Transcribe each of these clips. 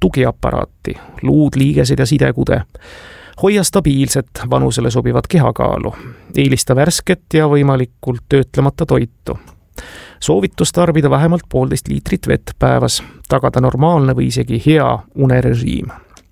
tugiaparaati, luud, liigesed ja sidekude. Hoia stabiilset, vanusele sobivat kehakaalu, eelista värsket ja võimalikult töötlemata toitu. Soovitus tarbida vähemalt 1,5 liitrit vett päevas, tagada normaalne või isegi hea unerežiim.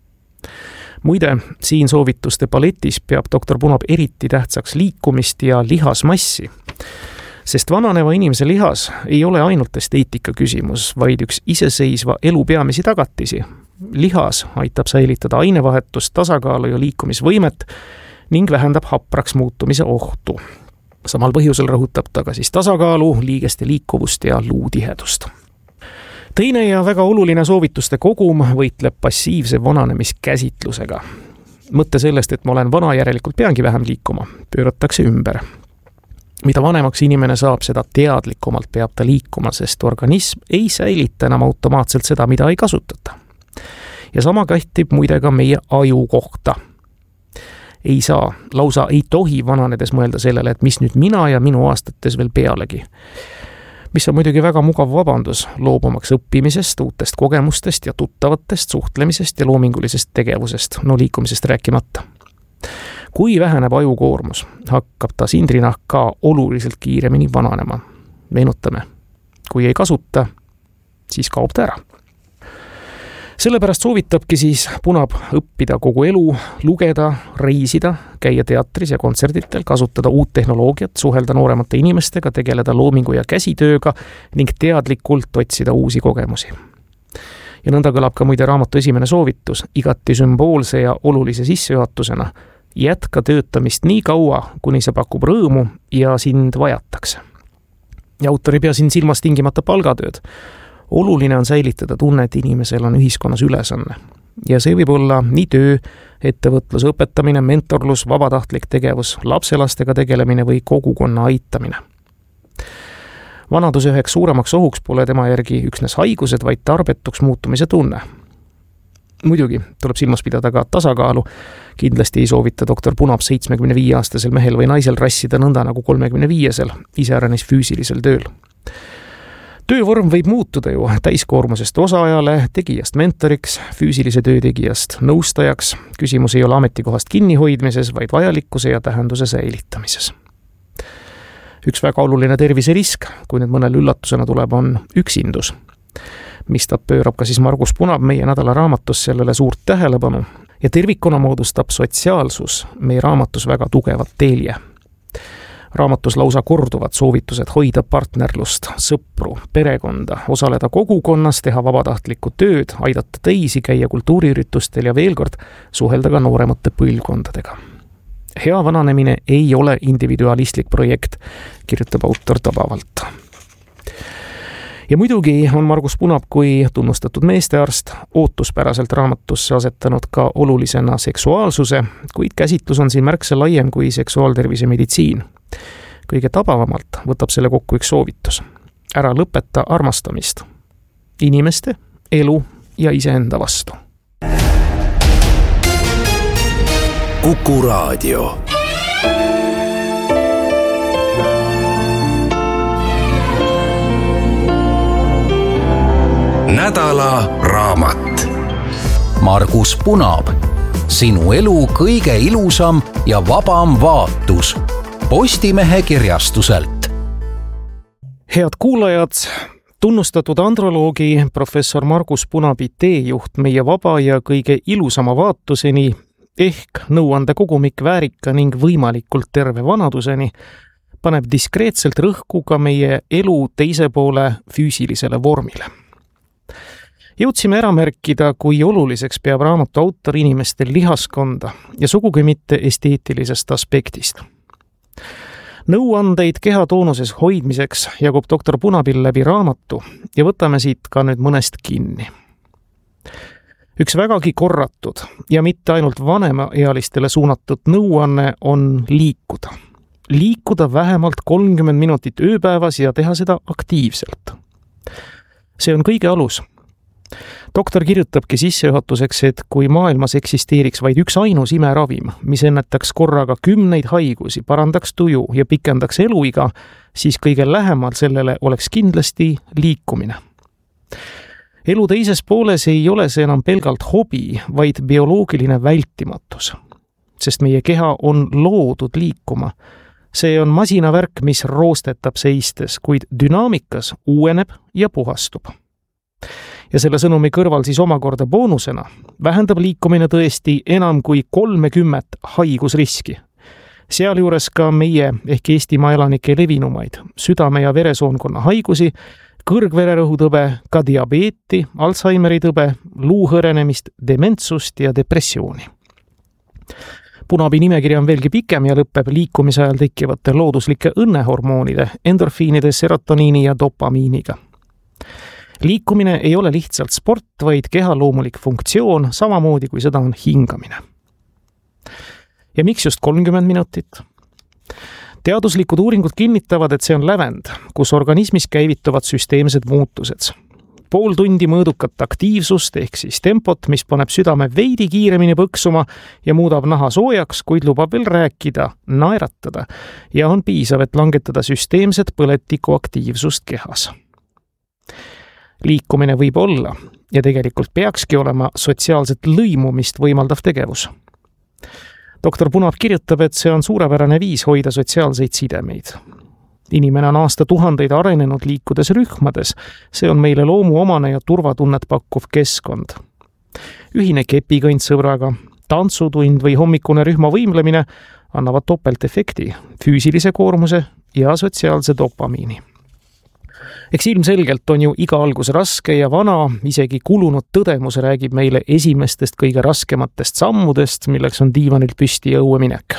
Muide, siin soovituste paletis peab doktor Punab eriti tähtsaks liikumist ja lihasmassi, sest vananeva inimese lihas ei ole ainult esteetika küsimus, vaid üks iseseisva elu peamisi tagatisi. Lihas aitab säilitada ainevahetust, tasakaalu ja liikumisvõimet ning vähendab hapraks muutumise ohtu. Samal põhjusel rõhutab ta ka siis tasakaalu, liigeste liikuvust ja luutihedust. Teine ja väga oluline soovituste kogum võitleb passiivse vananemiskäsitlusega. Mõtte sellest, et ma olen vana, järelikult peangi vähem liikuma, pööratakse ümber. Mida vanemaks inimene saab, seda teadlikumalt peab ta liikuma, sest organism ei säilita enam automaatselt seda, mida ei kasutata. Ja sama kehtib muide ka meie aju kohta. Ei saa, lausa ei tohi vananedes mõelda sellele, et mis nüüd mina ja minu aastates veel pealegi. Mis on muidugi väga mugav vabandus loobumaks õppimisest, uutest kogemustest ja tuttavatest, suhtlemisest ja loomingulisest tegevusest, liikumisest rääkimata. Kui väheneb ajukoormus, hakkab ta sindrinahk ka oluliselt kiiremini vananema. Meenutame, kui ei kasuta, siis kaob ta ära. Sellepärast soovitabki siis Punab õppida kogu elu, lugeda, reisida, käia teatris ja kontserditel, kasutada uut tehnoloogiat, suhelda nooremate inimestega, tegeleda loomingu ja käsitööga ning teadlikult otsida uusi kogemusi. Ja nõnda kõlab ka muide raamatu esimene soovitus, igati sümboolse ja olulise sissejuhatusena. Jätka töötamist nii kaua, kuni see pakub rõõmu ja sind vajatakse. Ja autor ei pea siin silmas tingimata palgatööd. Oluline on säilitada tunne, et inimesel on ühiskonnas ülesanne. Ja see võib olla nii töö, ettevõtlus, õpetamine, mentorlus, vabatahtlik tegevus, lapselastega tegelemine või kogukonna aitamine. Vanaduse üheks suuremaks ohuks pole tema järgi üksnes haigused, vaid tarbetuks muutumise tunne. Muidugi tuleb silmas pidada ka tasakaalu. Kindlasti ei soovita doktor Punab 75-aastasel mehel või naisel rassida nõnda nagu 35-sel, iseäranis füüsilisel tööl. Töövorm võib muutuda ju täiskoormusest osaajale, tegijast mentoriks, füüsilise töötegijast nõustajaks. Küsimus ei ole ametikohast kinnihoidmises, vaid vajalikkuse ja tähenduse säilitamises. Üks väga oluline terviserisk, kui nüüd mõnel üllatusena tuleb, on üksindus. Mistap pöörab ka siis Margus Punab meie nädala raamatus sellele suurt tähelepanu ja tervikuna moodustab sotsiaalsus meie raamatus väga tugevat telje. Raamatus lausa korduvad soovitused hoida partnerlust, sõpru, perekonda, osaleda kogukonnas, teha vabatahtlikku tööd, aidata teisi, käia kultuuriüritustel ja veel kord suhelda ka nooremate põlvkondadega. Hea vananemine ei ole individualistlik projekt, kirjutab autor tabavalt. Ja muidugi on Margus Punab kui tunnustatud meestearst ootuspäraselt raamatusse asetanud ka olulisena seksuaalsuse, kuid käsitlus on siin märksa laiem kui seksuaaltervise meditsiin. Kõige tabavamalt võtab selle kokku üks soovitus. Ära lõpeta armastamist. Inimeste, elu ja iseenda vastu. Kuku Raadio. Nädala raamat. Margus Punab. Sinu elu kõige ilusam ja vabam vaatus. Postimehe kirjastuselt. Head kuulajad, tunnustatud androloogi professor Margus Punabi teejuht meie vaba ja kõige ilusama vaatuseni ehk nõuande kogumik väärika ning võimalikult terve vanaduseni paneb diskreetselt rõhku ka meie elu teise poole füüsilisele vormile. Jõudsime ära märkida, kui oluliseks peab raamatu autor inimestel lihaskonda ja sugugi mitte esteetilisest aspektist. Nõuandeid kehatoonuses hoidmiseks jagub doktor Punabil läbi raamatu ja võtame siit ka nüüd mõnest kinni. Üks vägagi korratud ja mitte ainult vanemaealistele suunatud nõuanne on liikuda. Liikuda vähemalt 30 minutit ööpäevas ja teha seda aktiivselt. See on kõige alus. Doktor kirjutabki sissejuhatuseks, et kui maailmas eksisteeriks vaid üks ainus imeravim, mis ennetaks korraga 10 haigusi, parandaks tuju ja pikendaks eluiga, siis kõige lähemal sellele oleks kindlasti liikumine. elu teises pooles ei ole see enam pelgalt hobi, vaid bioloogiline vältimatus, sest meie keha on loodud liikuma. See on masinavärk, mis roostetab seistes, kuid dünaamikas uueneb ja puhastub. Ja selle sõnumi kõrval siis omakorda boonusena vähendab liikumine tõesti enam kui 30 haigusriski. Sealjuures ka meie ehk Eestimaa elanike levinumaid südame- ja veresoonkonna haigusi, kõrgvererõhutõbe, ka diabeeti, Alzheimeri tõbe, luu hõrenemist, dementsust ja depressiooni. Punabi nimekiri on veelgi pikem ja lõpeb liikumise ajal tekkivate looduslike õnnehormoonide, endorfiinide, serotoniini ja dopamiiniga. Liikumine ei ole lihtsalt sport, vaid keha loomulik funktsioon, samamoodi kui seda on hingamine. Ja miks just 30 minutit? Teaduslikud uuringud kinnitavad, et see on lävend, kus organismis käivituvad süsteemsed muutused. Pool tundi mõõdukat aktiivsust ehk siis tempot, mis paneb südame veidi kiiremini põksuma ja muudab naha soojaks, kuid lubab veel rääkida, naeratada ja on piisav, et langetada süsteemset põletiku aktiivsust kehas. Liikumine võib olla ja tegelikult peakski olema sotsiaalset lõimumist võimaldav tegevus. Doktor Punab kirjutab, et see on suurepärane viis hoida sotsiaalseid sidemeid. Inimene on aastatuhandeid arenenud liikudes rühmades, see on meile loomuomane ja turvatunnet pakkuv keskkond. Ühine kepikõnd sõbraga, tantsutund või hommikune rühmavõimlemine annavad topeltefekti, füüsilise koormuse ja sotsiaalse dopamiini. Eks ilmselgelt on ju iga algus raske ja vana, isegi kulunud tõdemus räägib meile esimestest kõige raskematest sammudest, milleks on diivanilt püsti ja õue minek.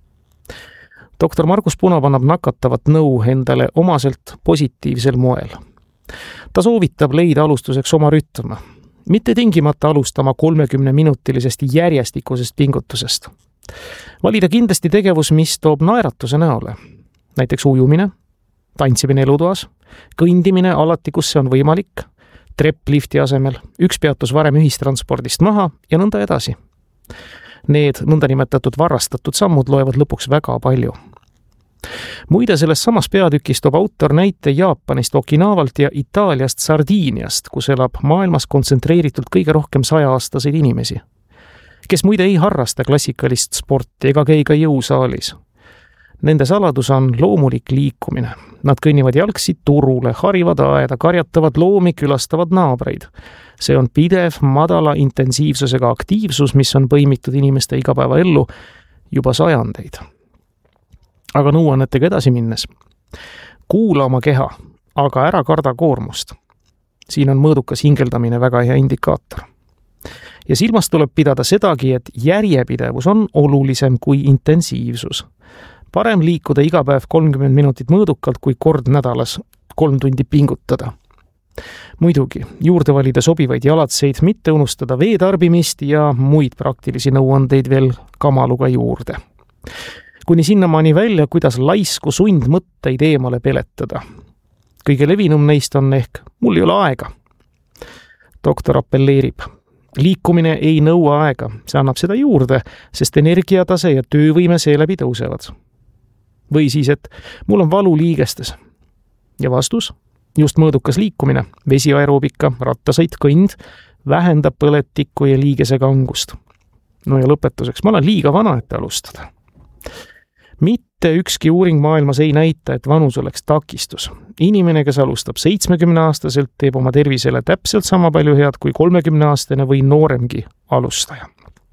Doktor Margus Punab annab nakatavat nõu endale omaselt positiivsel moel. Ta soovitab leida alustuseks oma rütm, mitte tingimata alustama 30-minutilisest järjestikusest pingutusest. Valida kindlasti tegevus, mis toob naeratuse näole, näiteks ujumine, tantsimine elutoas, kõndimine alati, kus see on võimalik, trepp lifti asemel, üks peatus varem ühistranspordist maha ja nõnda edasi. Need nõndanimetatud varastatud sammud loevad lõpuks väga palju. Muide, selles samas peatükis toob autor näite Jaapanist, Okinavalt ja Itaaliast Sardiiniast, kus elab maailmas kontsentreeritult kõige rohkem 100-aastaseid inimesi, kes muide ei harrasta klassikalist sporti ega käi ka jõusaalis. Nende saladus on loomulik liikumine. Nad kõnnivad jalgsi turule, harivad aeda, karjatavad loomi, külastavad naabreid. See on pidev, madala intensiivsusega aktiivsus, mis on põimitud inimeste igapäevaellu juba sajandeid. Aga nõuannetega edasi minnes. Kuula oma keha, aga ära karda koormust. Siin on mõõdukas hingeldamine väga hea indikaator. Ja silmas tuleb pidada sedagi, et järjepidevus on olulisem kui intensiivsus. Parem liikuda iga päev 30 minutit mõõdukalt kui kord nädalas 3 tundi pingutada. Muidugi, juurde valida sobivaid jalatseid, mitte unustada veetarbimist ja muid praktilisi nõuandeid veel kamaluga juurde. Kuni sinnamaani välja, kuidas laisku sundmõtteid eemale peletada. Kõige levinum neist on ehk mul ei ole aega. Doktor appelleerib. Liikumine ei nõua aega, see annab seda juurde, sest energiatase ja töövõime seeläbi tõusevad. Või siis, et mul on valu liigestes. Ja vastus? Just mõõdukas liikumine, vesiaeroobika, rattasõit, kõnd vähendab põletikku ja liigese kangust. No ja lõpetuseks, ma olen liiga vana, et alustada. Mitte ükski uuring maailmas ei näita, et vanus oleks takistus. Inimene, kes alustab 70-aastaselt, teeb oma tervisele täpselt sama palju head kui 30-aastane või nooremgi alustaja.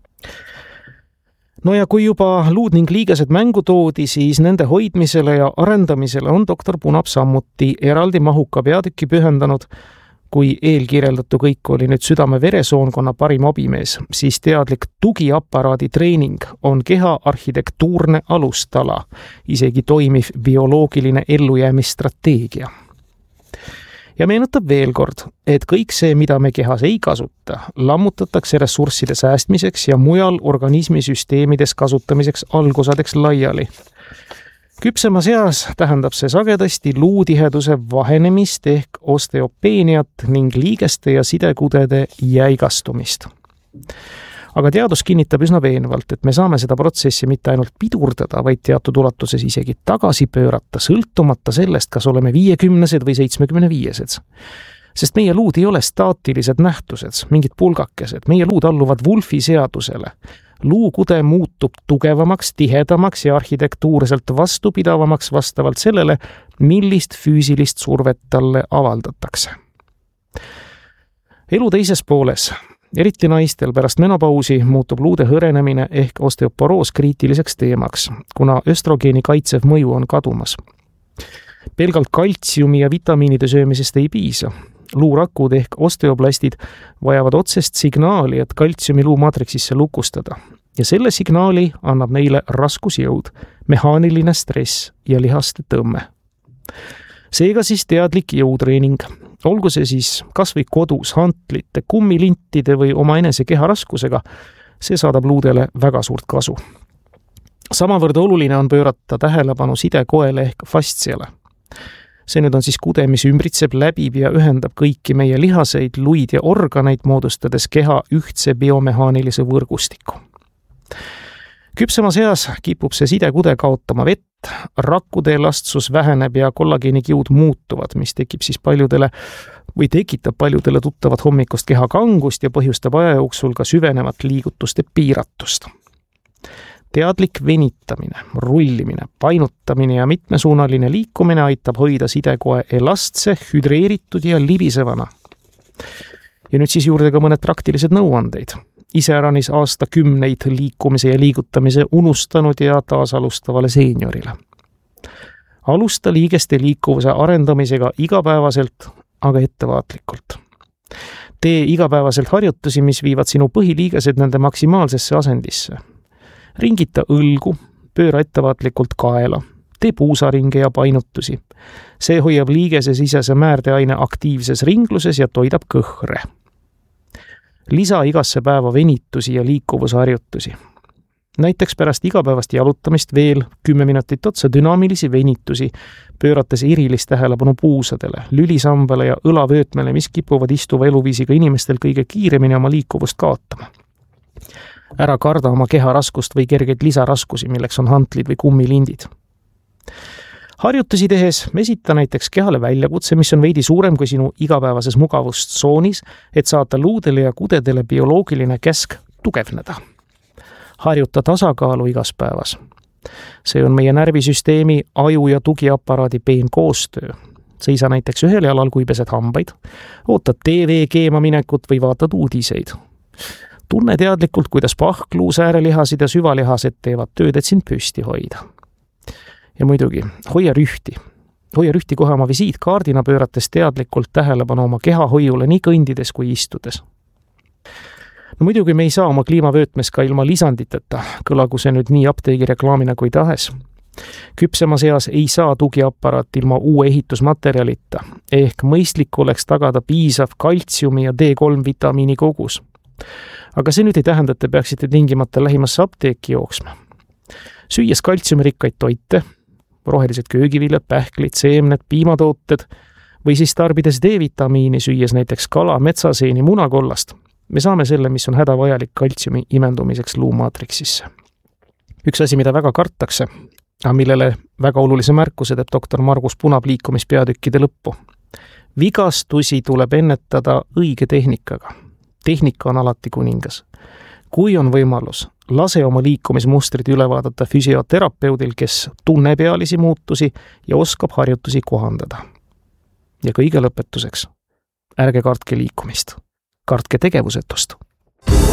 No ja kui juba luud ning liigesed mängu toodi, siis nende hoidmisele ja arendamisele on doktor Punab samuti eraldi mahuka peatüki pühendanud. Kui eelkirjeldatu kõik oli nüüd südame-veresoonkonna parim abimees, siis teadlik tugiaparaadi treening on keha arhitektuurne alustala, isegi toimiv bioloogiline ellujäämisstrateegia. Ja meenutab veel kord, et kõik see, mida me kehas ei kasuta, lammutatakse ressursside säästmiseks ja mujal organismisüsteemides kasutamiseks algusadeks laiali. Küpsemas eas tähendab see sagedasti luutiheduse vahenemist ehk osteopeeniat ning liigeste ja sidekudede jäigastumist. Aga teadus kinnitab üsna veenvalt, et me saame seda protsessi mitte ainult pidurdada, vaid teatud ulatuses isegi tagasi pöörata, sõltumata sellest, kas oleme 50-sed või 75-sed. Sest meie luud ei ole staatilised nähtused, mingid pulgakesed, meie luud alluvad Wulfi seadusele. Luukude muutub tugevamaks, tihedamaks ja arhitektuurselt vastupidavamaks vastavalt sellele, millist füüsilist survet talle avaldatakse. Elu teises pooles, eriti naistel pärast menopausi, muutub luude hõrenemine ehk osteoporoos kriitiliseks teemaks, kuna östrogeeni kaitsev mõju on kadumas. Pelgalt kaltsiumi ja vitamiinide söömisest ei piisa. Luurakud ehk osteoblastid vajavad otsest signaali, et kaltsiumi luumaatriksisse lukustada. Ja selle signaali annab neile raskusjõud, mehaaniline stress ja lihaste tõmme. Seega siis teadlik jõutreening. Olgu see siis kas või kodus hantlite, kummilintide või oma enese keha raskusega, see saadab luudele väga suurt kasu. Samavõrd oluline on pöörata tähelepanu sidekoele ehk fastsiale. See nüüd on siis kude, mis ümbritseb, läbib ja ühendab kõiki meie lihaseid, luid ja organeid, moodustades keha ühtse biomehaanilise võrgustiku. Küpsemas eas kipub see sidekude kaotama vett, rakkude elastsus väheneb ja kollageenikiud muutuvad, mis tekitab paljudele tuttavat hommikust keha kangust ja põhjustab aja jooksul ka süvenevat liigutuste piiratust. Teadlik venitamine, rullimine, painutamine ja mitmesuunaline liikumine aitab hoida sidekoe elastse, hüdreeritud ja libisevana. Ja nüüd siis juurde ka mõned praktilised nõuandeid. Iseäranis aastakümneid liikumise ja liigutamise unustanud ja taasalustavale seeniorile. Alusta liigeste liikuvuse arendamisega igapäevaselt, aga ettevaatlikult. Tee igapäevaselt harjutusi, mis viivad sinu põhiliigesed nende maksimaalsesse asendisse. Ringita õlgu, pööra ettevaatlikult kaela, tee puusaringe ja painutusi. See hoiab liigese sisese määrdeaine aktiivses ringluses ja toidab kõhre. Lisa igasse päeva venitusi ja liikuvusharjutusi. Näiteks pärast igapäevast jalutamist veel 10 minutit otsa dünaamilisi venitusi, pöörates erilist tähelepanu puusadele, lülisambale ja õlavöötmele, mis kipuvad istuva eluviisiga inimestel kõige kiiremini oma liikuvust kaotama. Ära karda oma keha raskust või kergeid lisaraskusi, milleks on hantlid või kummilindid. Harjutusi tehes esita näiteks kehale väljakutse, mis on veidi suurem kui sinu igapäevases mugavustsoonis, et saata luudele ja kudedele bioloogiline käsk tugevneda. Harjuta tasakaalu igas päevas. See on meie närvisüsteemi, aju ja tugiaparaadi peen koostöö. Seisa näiteks ühel jalal, kui pesed hambaid, ootad TV keema minekut või vaatad uudiseid. Tunne teadlikult, kuidas pahkluu, säärelihasid ja süvalihased teevad tööd, et sind püsti hoida. Ja muidugi, hoia rühti. Hoia rühti kohe oma visiitkaardina, pöörates teadlikult tähelepanu oma kehahoiule nii kõndides kui istudes. No muidugi me ei saa oma kliimavöötmes ka ilma lisanditeta, kõlagu see nüüd nii apteegi reklaamina kui tahes. Küpsemas eas ei saa tugiaparaat ilma uue ehitusmaterjalita, ehk mõistlik oleks tagada piisav kaltsiumi ja D3 vitamiini kogus. Aga see nüüd ei tähenda, et te peaksite tingimata lähimasse apteeki jooksma. Süües kaltsiumirikkaid toite, rohelised köögiviljad, pähklid, seemned, piimatooted või siis tarbides D-vitamiini, süües näiteks kala, metsaseeni, munakollast, me saame selle, mis on hädavajalik kaltsiumi imendumiseks luumaatriksisse. Üks asi, mida väga kartakse, aga millele väga olulise märkuse teeb doktor Margus Punaab liikumispeatükkide lõppu. Vigastusi tuleb ennetada õige tehnikaga. Tehnika on alati kuningas. Kui on võimalus, lase oma liikumismustrid üle vaadata füsioterapeudil, kes tunneb ealisi muutusi ja oskab harjutusi kohandada. Ja kõige lõpetuseks, ärge kartke liikumist, kartke tegevusetust.